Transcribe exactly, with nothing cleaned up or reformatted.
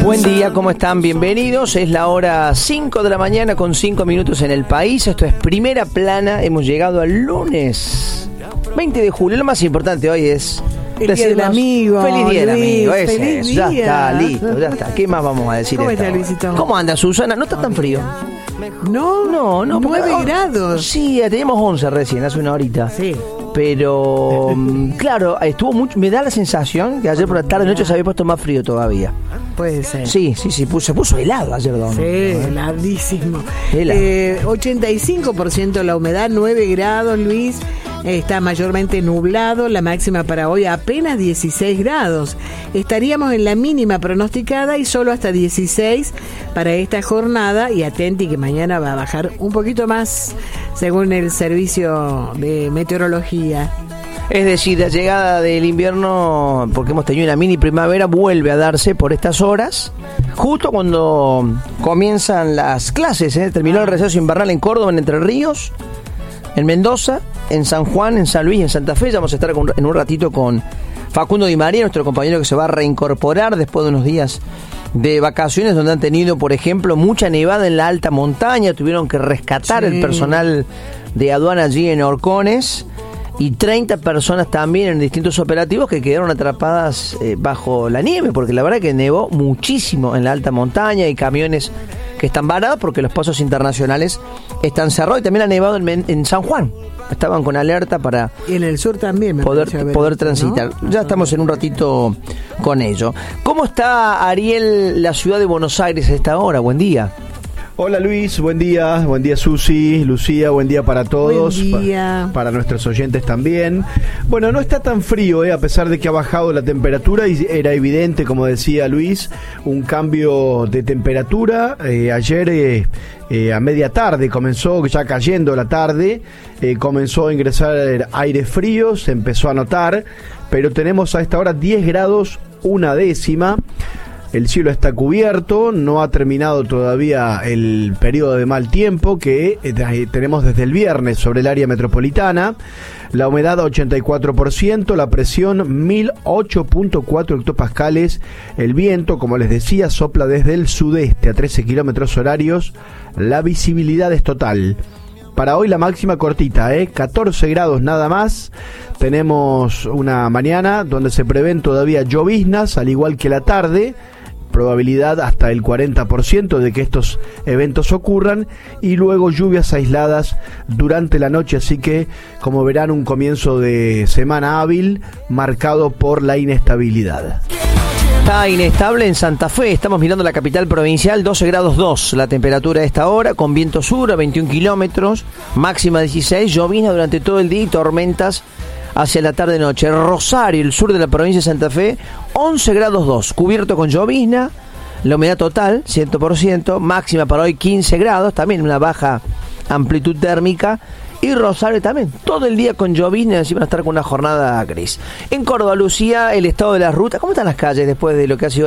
Buen día, ¿cómo están? Bienvenidos. Es la hora cinco de la mañana con cinco minutos en el país. Esto es Primera Plana. Hemos llegado al lunes veinte de julio. Lo más importante hoy es el día del amigo. Feliz día del amigo. Ese feliz es. Ya día. está, listo, ya está. ¿Qué más vamos a decir? ¿Cómo está, Luisito? ¿Cómo anda, Susana? ¿No está tan frío? No, no, no. nueve porque, grados. Sí, teníamos once recién, hace una horita. Sí. Pero, claro, estuvo mucho. Me da la sensación que ayer por la tarde noche se había puesto más frío todavía. Puede ser. Sí, sí, sí, se puso helado ayer, don. Sí, heladísimo. Helado. Eh, ochenta y cinco por ciento la humedad, nueve grados, Luis. Está mayormente nublado, la máxima para hoy apenas dieciséis grados. Estaríamos en la mínima pronosticada y solo hasta dieciséis para esta jornada. Y atenti que mañana va a bajar un poquito más según el servicio de meteorología. Es decir, la llegada del invierno, porque hemos tenido una mini primavera, vuelve a darse por estas horas, justo cuando comienzan las clases. ¿eh? Terminó el receso invernal en Córdoba, en Entre Ríos, en Mendoza, en San Juan, en San Luis y en Santa Fe. Ya vamos a estar con, en un ratito con Facundo Di María, nuestro compañero que se va a reincorporar después de unos días de vacaciones, donde han tenido, por ejemplo, mucha nevada en la alta montaña. Tuvieron que rescatar sí. el personal de aduana allí en Horcones. Y treinta personas también en distintos operativos que quedaron atrapadas eh, bajo la nieve, porque la verdad que nevó muchísimo en la alta montaña. Y camiones que están varados porque los pasos internacionales están cerrados. Y también ha nevado en, en San Juan. Estaban con alerta para y en el sur también me poder, poder esto, transitar. ¿no? Ya estamos en un ratito con ello. ¿Cómo está, Ariel, la ciudad de Buenos Aires a esta hora? Buen día. Hola Luis, buen día, buen día Susi, Lucía, buen día para todos, buen día. Pa- para nuestros oyentes también. Bueno, no está tan frío, eh, a pesar de que ha bajado la temperatura y era evidente, como decía Luis, un cambio de temperatura. Eh, ayer eh, eh, a media tarde comenzó, ya cayendo la tarde, eh, comenzó a ingresar aire frío, se empezó a notar, pero tenemos a esta hora diez grados, una décima. El cielo está cubierto, no ha terminado todavía el periodo de mal tiempo que eh, tenemos desde el viernes sobre el área metropolitana. La humedad ochenta y cuatro por ciento, la presión mil ocho punto cuatro hectopascales. El viento, como les decía, sopla desde el sudeste a trece kilómetros horarios. La visibilidad es total. Para hoy la máxima cortita, ¿eh? catorce grados nada más. Tenemos una mañana donde se prevén todavía lloviznas, al igual que la tarde. Probabilidad hasta el cuarenta por ciento de que estos eventos ocurran y luego lluvias aisladas durante la noche, así que como verán un comienzo de semana hábil marcado por la inestabilidad. Está inestable en Santa Fe, estamos mirando la capital provincial, doce grados dos la temperatura a esta hora, con viento sur a veintiún kilómetros, máxima dieciséis, llovizna durante todo el día y tormentas hacia la tarde-noche. Rosario, el sur de la provincia de Santa Fe, once grados dos, cubierto con llovizna, la humedad total, cien por ciento, máxima para hoy quince grados, también una baja amplitud térmica, y Rosario también, todo el día con llovizna, encima van a estar con una jornada gris. En Córdoba, Lucía, el estado de las rutas, ¿cómo están las calles después de lo que ha sido